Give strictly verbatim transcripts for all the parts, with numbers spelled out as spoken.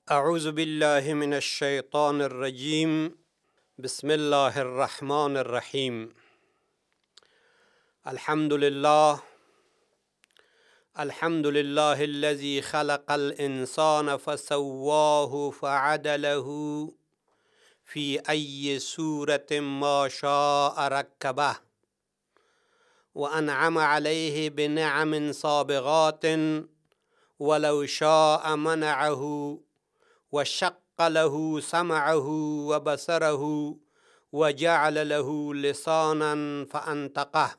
اعوذ بالله من الشیطان الرجیم. بسم الله الرحمن الرحیم. الحمد لله الحمد لله الذي خلق الانسان فسواه فعدله في أي سورة ما شاء ركبه وأنعم عليه بنعم سابغات ولو شاء منعه وشق له سمعه وبصره وجعل له لسانا فأنطقه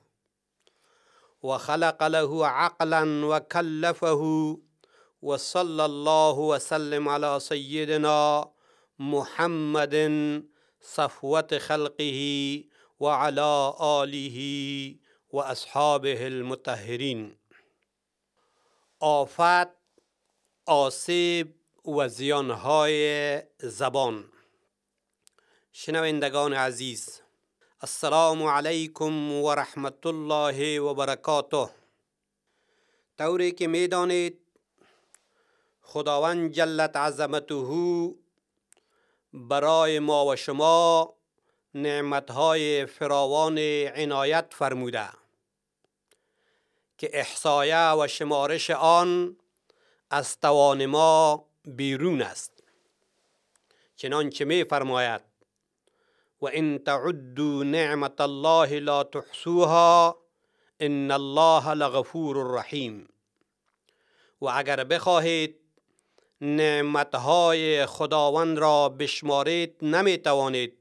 وخلق له عقلا وكلفه وصلى الله وسلم على سيدنا محمد صفوة خلقه وعلى آله وأصحابه المطهرين. آفت، آسیب و زیانهای زبان. شنوندگان عزیز، السلام علیکم و رحمت الله و برکاته. طوری که می دانید خداوند جلت عظمته برای ما و شما نعمتهای فراوان عنایت فرموده که احصایه و شمارش آن از توان ما بیرون است. چنانچه می فرماید و ان تعدوا نعمت الله لا تحصوها ان الله لغفور رحیم. و اگر بخواهید نعمتهای خداوند را بشمارید نمی توانید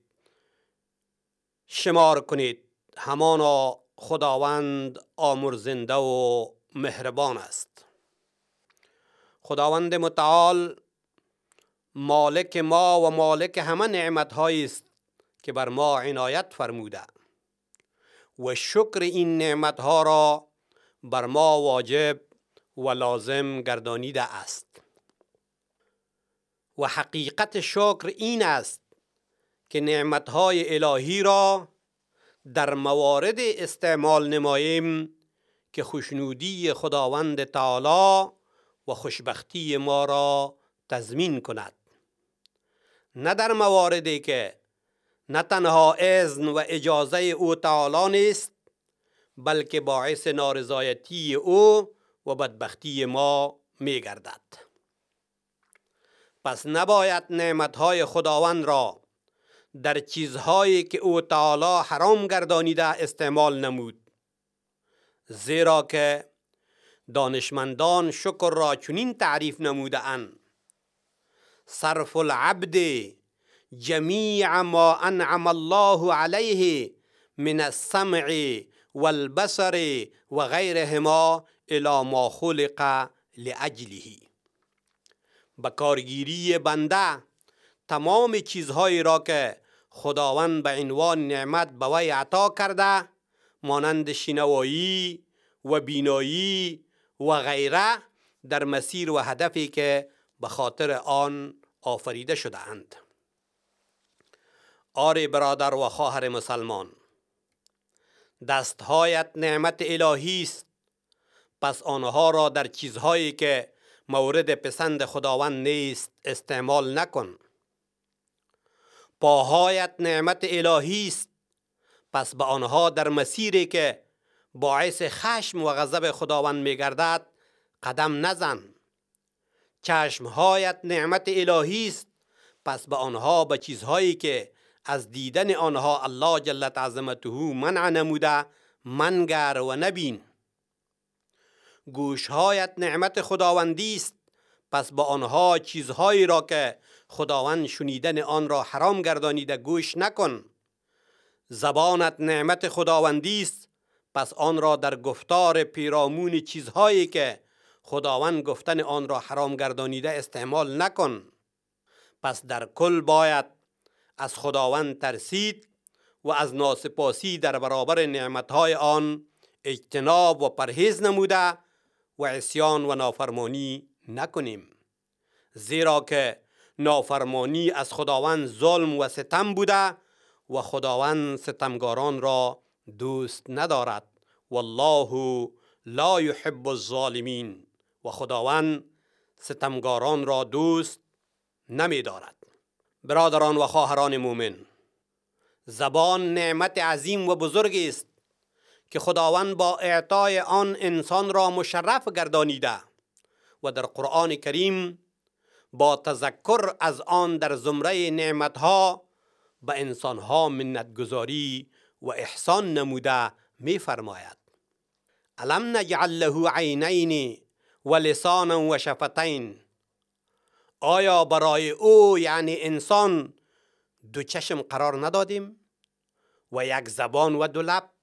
شمار کنید، همانا خداوند آمرزنده و مهربان است. خداوند متعال مالک ما و مالک همه نعمتهایی است که بر ما عنایت فرموده و شکر این نعمتها را بر ما واجب و لازم گردانیده است. و حقیقت شکر این است که نعمتهای الهی را در موارد استعمال نماییم که خوشنودی خداوند تعالی و خوشبختی ما را تضمین کند، نه در مواردی که نه تنها اذن و اجازه او تعالی نیست بلکه باعث نارضایتی او و بدبختی ما می گردد. پس نباید نعمتهای خداوند را در چیزهایی که او تعالی حرام گردانیده استعمال نمود، زیرا که دانشمندان شکر را چنین تعریف نموده اند: صرف العبد جمیع ما انعم الله علیه من السمع والبصر و غیرهما الی ما خلق لاجله. بکارگیری بنده تمام چیزهایی را که خداوند به عنوان نعمت به وی عطا کرده، مانند شنوایی و بینایی و غیره، در مسیر و هدفی که به خاطر آن آفریده شده اند. آری برادر و خواهر مسلمان، دستهایت نعمت الهی است، پس آنها را در چیزهایی که مورد پسند خداوند نیست استعمال نکن. پاهایت نعمت الهی است، پس به آنها در مسیری که باعث خشم و غضب خداوند می گردد قدم نزن. چشمهایت نعمت الهی است، پس به آنها به چیزهایی که از دیدن آنها الله جلت عظمته منع نموده منگر و نبین. گوشهایت نعمت خداوندی است، پس به آنها چیزهایی را که خداوند شنیدن آن را حرام گردانیده گوش نکن. زبانت نعمت خداوندی است، پس آن را در گفتار پیرامون چیزهایی که خداوند گفتن آن را حرام گردانیده استعمال نکن. پس در کل باید از خداوند ترسید و از ناسپاسی در برابر نعمتهای آن اجتناب و پرهیز نموده و عصیان و نافرمانی نکنیم، زیرا که نافرمانی از خداوند ظلم و ستم بوده و خداوند ستمگاران را دوست ندارد. والله لا يحب الظالمین. و خداوند ستمگاران را دوست نمی دارد. برادران و خواهران مومن، زبان نعمت عظیم و بزرگی است که خداوند با اعطای آن انسان را مشرف گردانیده و در قرآن کریم با تذکر از آن در زمره نعمتها به انسانها منتگذاری و احسان نموده می فرماید: الم نجعل له عینین و لسانا و شفتین. آیا برای او یعنی انسان دو چشم قرار ندادیم و یک زبان و دو لب؟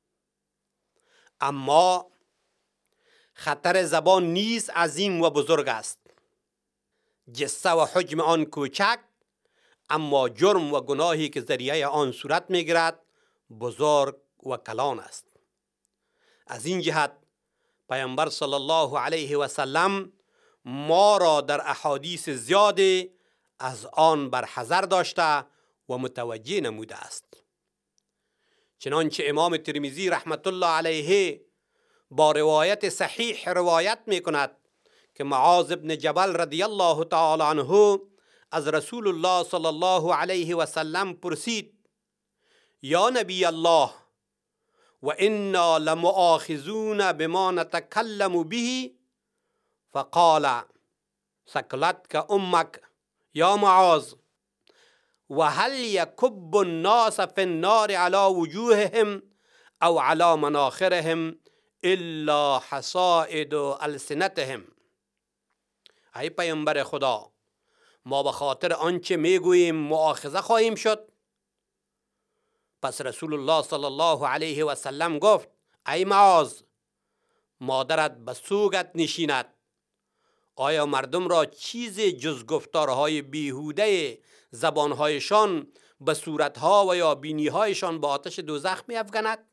اما خطر زبان نیز عظیم و بزرگ است. جسه و حجم آن کوچک، اما جرم و گناهی که ذریعه آن صورت میگیرد بزرگ و کلان است. از این جهت پیامبر صلی الله علیه و سلم ما را در احادیث زیادی از آن برحذر داشته و متوجه نموده است. چنانچه امام ترمذی رحمت الله علیه با روایت صحیح روایت می کند که معاذ بن جبل رضی الله تعالی عنه از رسول الله صلی الله علیه و سلم پرسید: یا نبی الله، و انا لمؤاخذون بما نتکلم به؟ فقال: ثقلتك امك یا معاذ، و هل یکب الناس فی النار علی وجوههم او علی مناخرهم الا حصائد السنتهم. ای پیامبر خدا، ما به خاطر آنچه میگوییم مؤاخذه خواهیم شد؟ پس رسول الله صلی الله علیه و سلم گفت: ای معاذ، مادرت به سوگت نشیند. آیا مردم را چیزی جز گفتارهای بیهوده زبانهایشان به صورتها و یا بینیهایشان به آتش دوزخ می افکند؟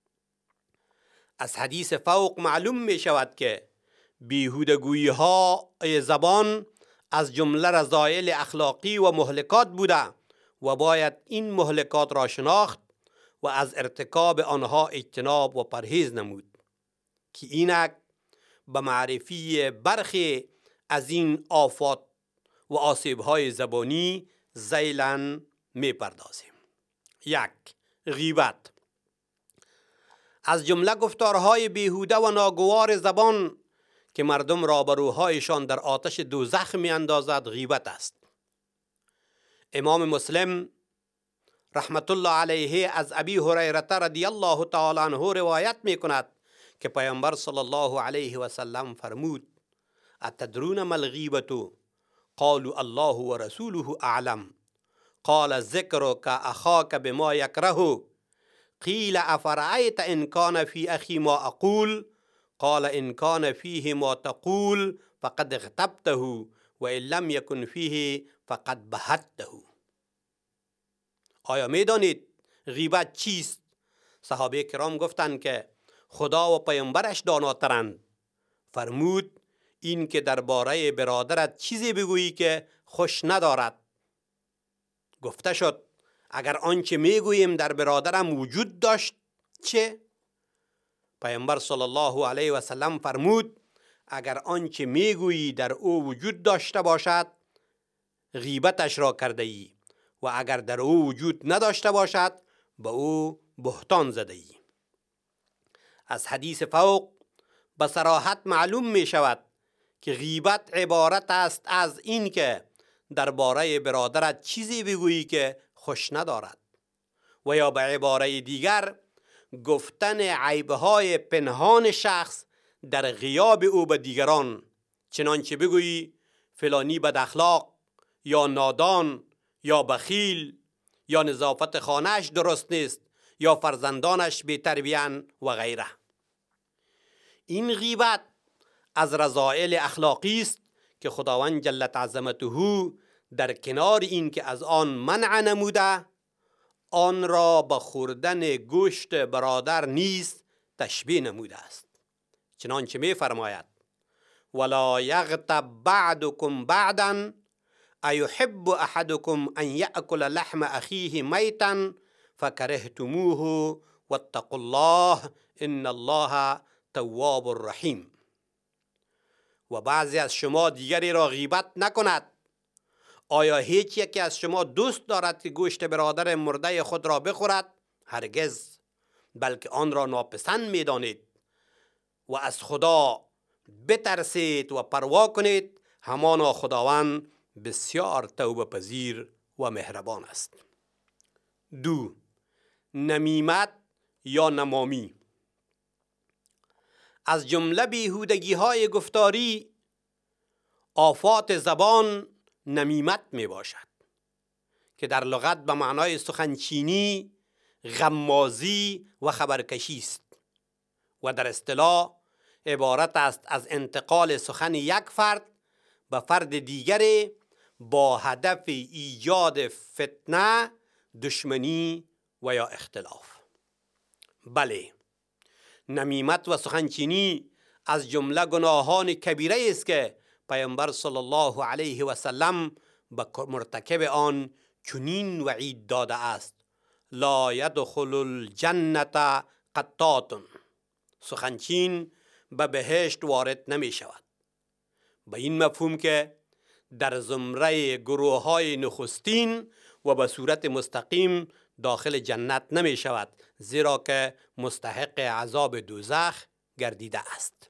از حدیث فوق معلوم می شود که بیهودگویی های زبان از جمله رذایل اخلاقی و مهلکات بوده و باید این مهلکات را شناخت و از ارتکاب آنها اجتناب و پرهیز نمود، که اینک به معرفی برخی از این آفات و آسیب‌های زبانی ذیلاً می پردازیم. یک، غیبت. از جمله گفتارهای بیهوده و ناگوار زبان که مردم را به روحایشان در آتش دوزخ می اندازد غیبت است. امام مسلم رحمت الله علیه از ابی هریره رضی الله تعالی عنه روایت می کند که پیامبر صلی الله علیه و سلم فرمود: اتدرون ما الغیبة؟ قالوا الله و رسوله اعلم. قال ذکرک اخاک بما یکره. قیل افرأیت ان کان فی اخی ما اقول؟ قال ان کان فیه ما تقول فقد اغتبته و ان لم یکن فیه فقد بهته. آیا می دانید غیبت چیست؟ صحابه کرام گفتند که خدا و پیامبرش داناترند. فرمود: این که درباره برادرت چیزی بگویی که خوش ندارد. گفته شد: اگر آنچه میگوییم در برادرم وجود داشت چه؟ پیامبر صلی الله علیه و سلم فرمود: اگر آنچه میگویی در او وجود داشته باشد غیبتش را کرده ای، و اگر در او وجود نداشته باشد به او بهتان زده ای. از حدیث فوق به صراحت معلوم می شود که غیبت عبارت است از این که درباره برادرت چیزی بگویی که خوش ندارد، و یا به عباره دیگر گفتن عیبهای پنهان شخص در غیاب او به دیگران، چنانچه بگویی فلانی بد اخلاق یا نادان یا بخیل یا نظافت خانهش درست نیست یا فرزندانش بی تربیت و غیره. این غیبت از رذایل اخلاقی است که خداوند جل عظمته در کنار این که از آن منع نموده، آن را به خوردن گوشت برادر نیز تشبیه نموده است. چنانچه می فرماید: ولا یغتب بعدکم بعدا ایحب احدکم ان یأکل لحم اخیه میتا فکرهتموه واتقوا الله ان الله تواب الرحیم. و بعضی از شما دیگری را غیبت نکند. آیا هیچ یکی از شما دوست دارد که گوشت برادر مرده خود را بخورد؟ هرگز، بلکه آن را ناپسند می دانید و از خدا بترسید و پروا کنید، همانا خداوند بسیار توبه پذیر و مهربان است. دو، نمیمت یا نمامی. از جمله بیهودگی های گفتاری آفات زبان نمیمت می باشد که در لغت به معنای سخنچینی، غمازی و خبرکشی است و در اصطلاح عبارت است از انتقال سخن یک فرد به فرد دیگر با هدف ایجاد فتنه، دشمنی و یا اختلاف. بله، نمیمت و سخنچینی از جمله گناهان کبیره است که پیامبر صلی الله علیه و سلم به مرتکب آن چنین وعید داده است: لا یدخل الجنة قطات. سخنچین به بهشت وارد نمی شود، به این مفهوم که در زمره گروه های نخستین و به صورت مستقیم داخل جنت نمی شود، زیرا که مستحق عذاب دوزخ گردیده است.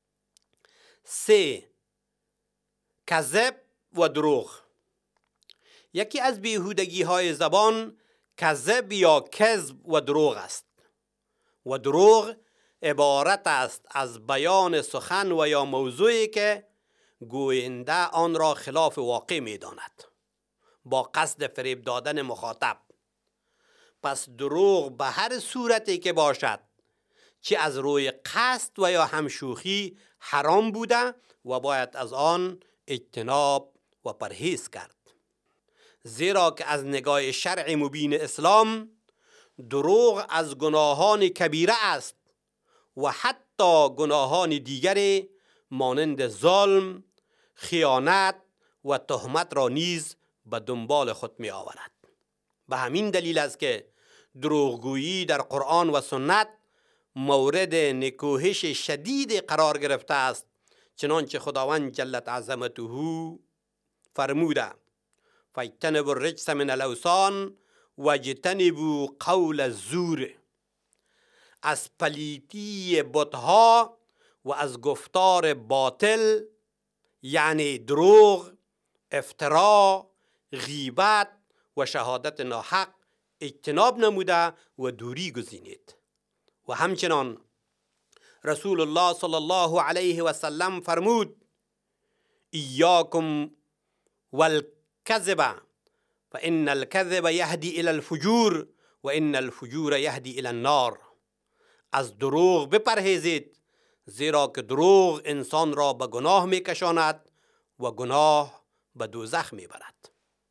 سه، کذب و دروغ. یکی از بیهودگی های زبان کذب یا کذب و دروغ است و دروغ عبارت است از بیان سخن و یا موضوعی که گوینده آن را خلاف واقع می داند با قصد فریب دادن مخاطب. پس دروغ به هر صورتی که باشد، چه از روی قصد و یا همشوخی، حرام بوده و باید از آن اجتناب و پرهیز کرد، زیرا که از نگاه شرع مبین اسلام دروغ از گناهان کبیره است و حتی گناهان دیگری مانند ظلم، خیانت و تهمت را نیز به دنبال خود می آورد. به همین دلیل است که دروغگویی در قرآن و سنت مورد نکوهش شدید قرار گرفته است، چنانچه خداوند جلت عظمته فرموده: فاجتنبوا الرجس من الاوثان واجتنبوا قول الزور. از پلیتی بتها و از گفتار باطل یعنی دروغ، افترا، غیبت و شهادت ناحق اجتناب نموده و دوری گزینید. و همچنان رسول الله صلی الله علیه و سلم فرمود: ایاکم والکذب فان الکذب یهدی الی الفجور و ان الفجور یهدی الی النار. از دروغ بپرهیزید، زیرا که دروغ انسان را به گناه میکشاند و گناه به دوزخ میبرد.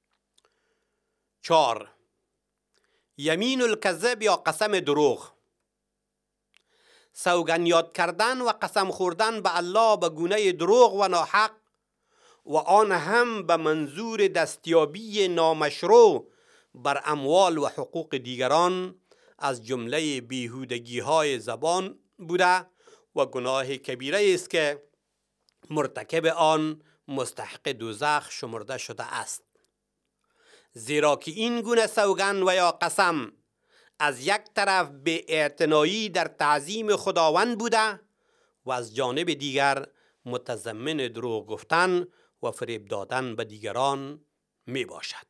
چهار، یمین الکذب یا قسم دروغ. سوگن یاد کردن و قسم خوردن به الله به گونه دروغ و ناحق و آن هم به منظور دستیابی نامشروع بر اموال و حقوق دیگران از جمله بیهودگی های زبان بوده و گناه کبیره است که مرتکب آن مستحق دوزخ شمرده شده است، زیرا که این گونه سوگن و یا قسم از یک طرف به اعتنایی در تعظیم خداوند بوده و از جانب دیگر متضمن دروغ گفتن و فریب دادن به دیگران می باشد.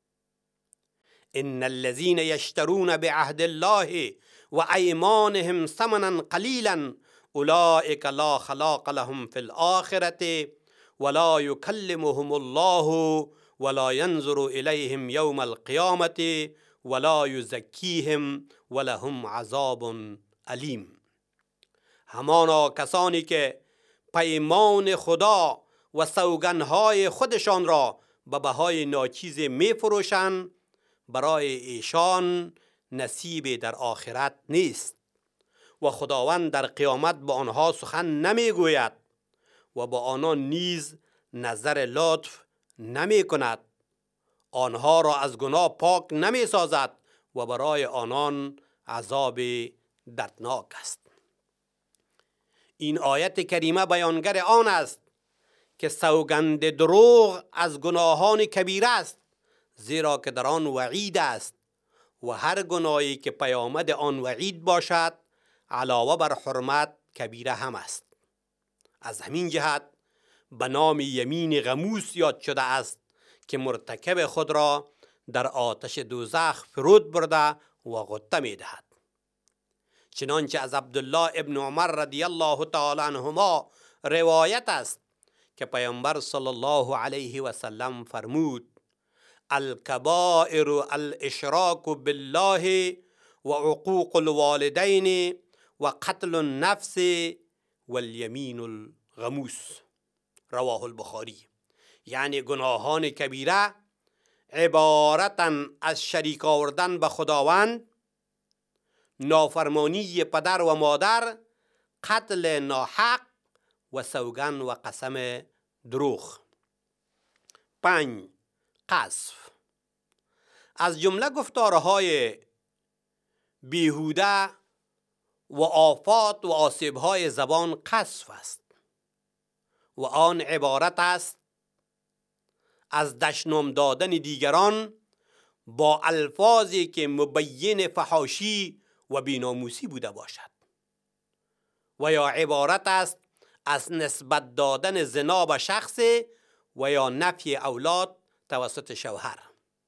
ان الذين يشترون بعهد الله وأيمانهم ثمنا قليلا اولئك لا خلاق لهم في الآخرة ولا يكلمهم الله ولا ينظر إليهم يوم القيامة ولا يزكيهم ولهم عذاب علیم. همانا کسانی که پیمان خدا و سوگنهای خودشان را به بهای ناچیز می فروشند، برای ایشان نصیب در آخرت نیست و خداوند در قیامت با آنها سخن نمی گوید و با آنان نیز نظر لطف نمی کند، آنها را از گناه پاک نمی سازد و برای آنان عذاب دردناک است. این آیت کریمه بیانگر آن است که سوگند دروغ از گناهان کبیره است، زیرا که در آن وعید است و هر گناهی که پیامد آن وعید باشد علاوه بر حرمت کبیره هم است. از همین جهت به نام یمین غموس یاد شده است که مرتکب خود را در آتش دوزخ فرود برده و غطه می دهد. چنانچه از عبدالله ابن عمر رضی الله تعالی عنهما روایت است که پیامبر صلی الله علیه و سلم فرمود: الکبائر الاشراک بالله و عقوق الوالدین و قتل النفس والیمین الغموس. رواه البخاری. یعنی گناهان کبیره عبارتاً از شریک آوردن به خداوند، نافرمانی پدر و مادر، قتل ناحق و سوگند و قسم دروغ. پنج. قذف. از جمله گفتارهای بیهوده و آفات و آسیبهای زبان قذف است و آن عبارت است از دشنام دادن دیگران با الفاظی که مبین فحاشی و بیناموسی بوده باشد، و یا عبارت است از نسبت دادن زنا به شخص و یا نفی اولاد توسط شوهر.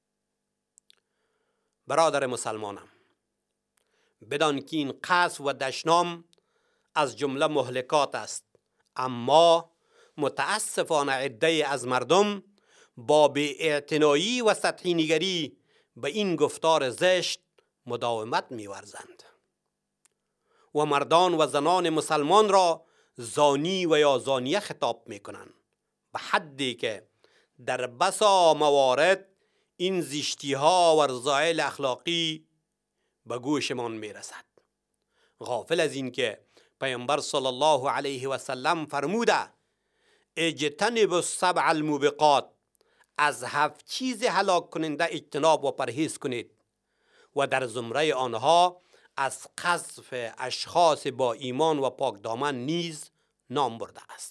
برادر مسلمانم، بدان که این قذف و دشنام از جمله مهلکات است، اما متاسفانه عده از مردم با بی‌اعتنایی و سطحی نگری به این گفتار زشت مداومت می‌ورزند و مردان و زنان مسلمان را زانی و یا زانیه خطاب می‌کنند، به حدی که در بسا موارد این زشتی‌ها و رذایل اخلاقی به گوشمان می‌رسد، غافل از این که پیامبر صلی الله علیه و سلم فرموده: اجتنبوا السبع الموبقات، از هفت چیز هلاک کننده اجتناب و پرهیز کنید، و در زمره آنها از قذف اشخاص با ایمان و پاک دامن نیز نام برده است.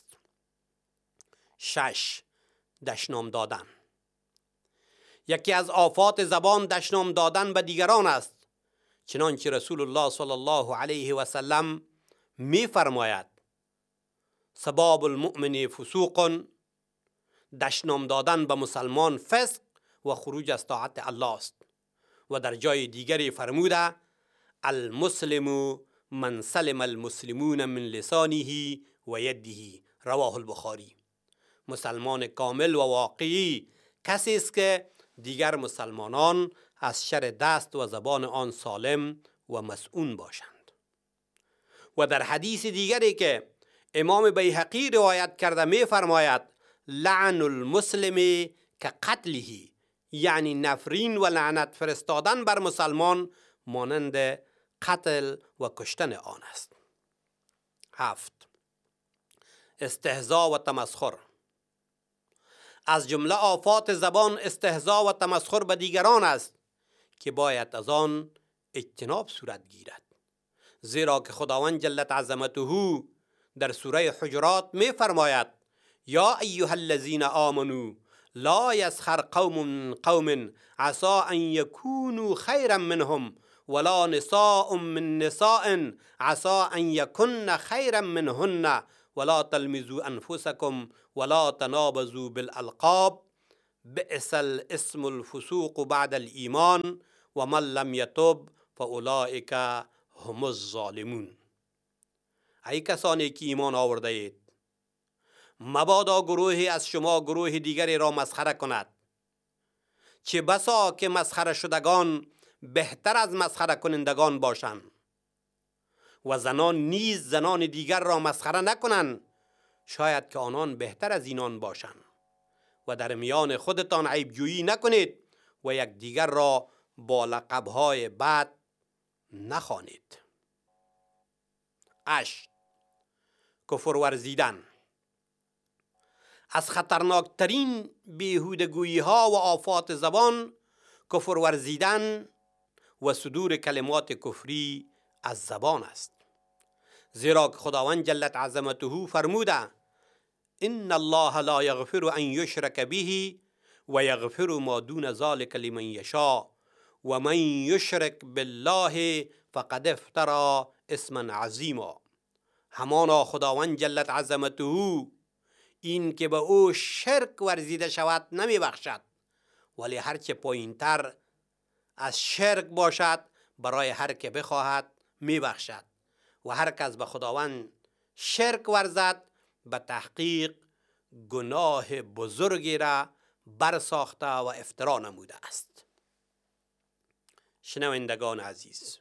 شش. دشنام دادن. یکی از آفات زبان دشنام دادن به دیگران است، چنانچه رسول الله صلی الله علیه و سلم می فرماید: سباب المؤمن فسوق، دشنام دادن به مسلمان فسق و خروج از طاعت الله است. و در جای دیگری فرموده: المسلم من سلم المسلمون من لسانه و یده. رواه البخاری. مسلمان کامل و واقعی کسی است که دیگر مسلمانان از شر دست و زبان آن سالم و مسئول باشند. و در حدیث دیگری که امام بیهقی روایت کرده می فرماید: لعن المسلم که قتله، یعنی نفرین و لعنت فرستادن بر مسلمان مانند قتل و کشتن آن است. هفت. استهزا و تمسخر. از جمله آفات زبان استهزا و تمسخر به دیگران است که باید از آن اجتناب صورت گیرد، زیرا که خداوند جل عظمته در سوره حجرات می فرماید: یا ایها الذین آمنوا لا یسخر قوم من قوم عسى ان یکونوا خیرا منهم ولا نساء من نساء عسى ان یکن خیرا منهن ولا تلمزوا انفسکم ولا تنابزوا بالالقاب بئس الاسم الفسوق بعد الایمان ومن لم یتب فاولئک هم الظالمون. ای کسانی که ایمان آورده اید، مبادا گروهی از شما گروه دیگری را مسخره کند، چه بسا که مسخره شدگان بهتر از مسخره کنندگان باشند، و زنان نیز زنان دیگر را مسخره نکنند، شاید که آنان بهتر از اینان باشند. و در میان خودتان عیب جویی نکنید و یک دیگر را با لقب‌های بد نخوانید. اش. کفر ورزیدن. از خطرناکترین بیهودگویی ها و آفات زبان کفر ورزیدن و صدور کلمات کفری از زبان است، زیرا که خداوند جل عظمته فرموده: ان الله لا یغفر ان یشرک به و یغفر ما دون ذلك لمن یشاء و من یشرک بالله فقد افترى اسما عظیما. همانا خداوند جلت عظمته این که به او شرک ورزیده شود نمی بخشد، ولی هرچه پایین تر از شرک باشد برای هر که بخواهد می بخشد و هر کس به خداوند شرک ورزد به تحقیق گناه بزرگی را برساخته و افترا نموده است. شنوندگان عزیز،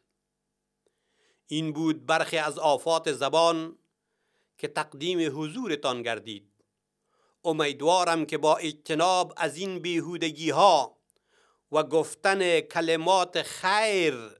این بود برخی از آفات زبان که تقدیم حضورتان گردید. امیدوارم که با اجتناب از این بیهودگی ها و گفتن کلمات خیر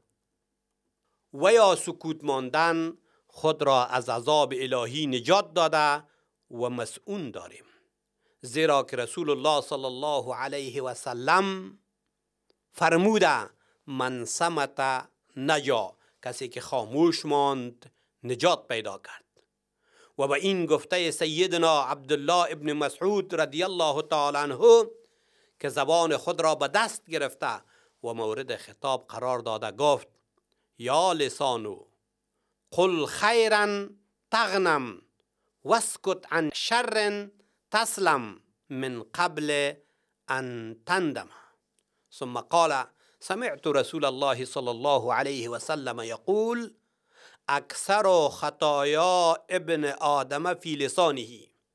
و یا سکوت ماندن خود را از عذاب الهی نجات داده و مسئول داریم، زیرا که رسول الله صلی الله علیه و سلم فرموده من صمت نجا، کسی که خاموش ماند نجات پیدا کرد. و به این گفته سیدنا عبدالله ابن مسعود رضی الله تعالی عنه که زبان خود را به دست گرفته و مورد خطاب قرار داده گفت یا لسانو قل خیرا تغنم واسکت عن شر تسلم من قبل ان تندم. ثم قال سمعت رسول الله صلی الله علیه و سلم یقول اکثر خطایا ابن آدم فی لسانه.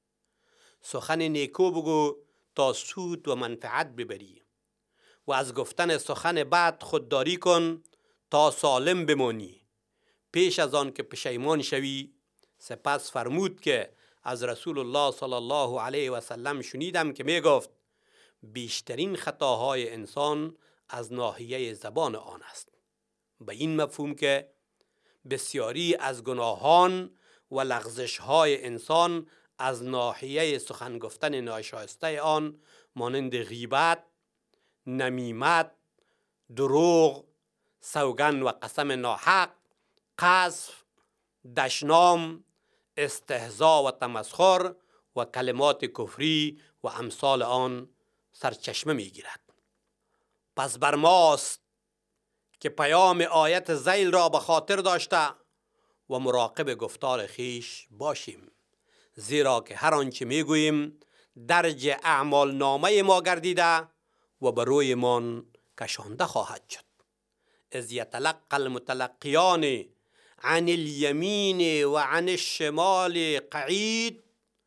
سخن نیکو بگو تا سود و منفعت ببری و از گفتن سخن بد خودداری کن تا سالم بمانی پیش از آن که پشیمان شوی. سپس فرمود که از رسول الله صلی الله علیه و سلم شنیدم که می گفت بیشترین خطاهای انسان از ناحیه زبان آن است، به این مفهوم که بسیاری از گناهان و لغزش‌های انسان از ناحیه سخن گفتن ناشایسته آن مانند غیبت، نمیمت، دروغ، سوگن و قسم ناحق، قذف، دشنام، استهزا و تمسخر و کلمات کفری و امثال آن سرچشمه میگیرد. پس بر ماست که پیام آیت ذیل را به خاطر داشته و مراقب گفتار خیش باشیم، زیرا که هر آنچه میگوییم درج اعمال نامه ما گردیده و بر روی من کشانده خواهد شد. اذ یتلقى المتلقیان عن الیمین و عن الشمال قعید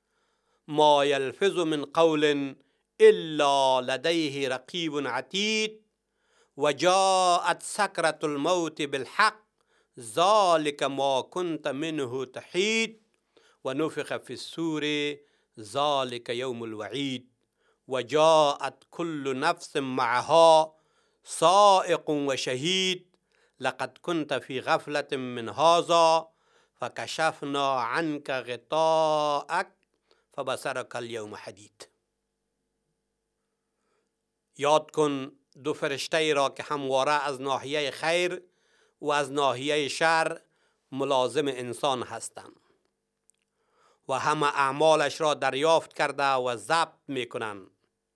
ما یلفظ من قول الا لدیه رقیب عتید و جاءت سکرة الموت بالحق ذلك ما كنت منه تحید و نفخ فی الصور ذلك یوم الوعید و جاءت كل نفس معها سائق و شهید لقد كنت في غفلة من هذا فكشفنا عنك غطاءك فبصرك اليوم حدید. یاد کن دو فرشته را که همواره از ناحیه خیر و از ناحیه شر ملازم انسان هستند و همه اعمالش را دریافت کرده و ضبط میکنند.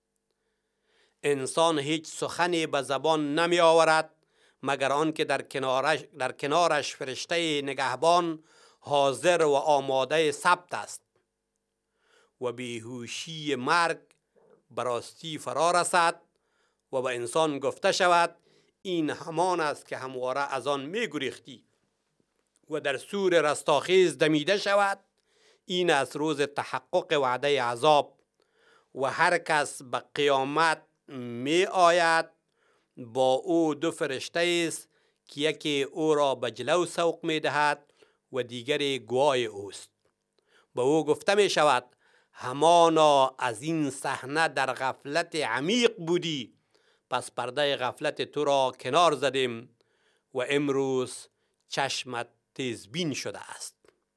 انسان هیچ سخنی به زبان نمی آورد مگر آنکه در کنارش در کنارش فرشته نگهبان حاضر و آماده ثبت است و بیهوشی مرگ براستی فرا رسد و به انسان گفته شود این همان است که همواره از آن می گریختی و در سور رستاخیز دمیده شود این است روز تحقق وعده عذاب و هر کس به قیامت می آید با او دو فرشته است که یکی او را به جلو سوق می دهد و دیگری گواه اوست. به او گفته می شود همانا از این صحنه در غفلت عمیق بودی، پس پرده غفلت تو را کنار زدیم و امروز چشمت تیزبین شده است.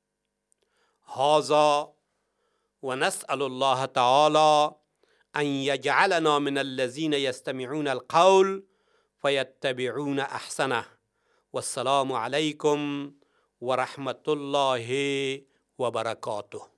هذا و نسأل الله تعالی ان یجعلنا من الذین یستمعون القول فیتبعون احسنه. والسلام علیکم و رحمت الله و برکاته.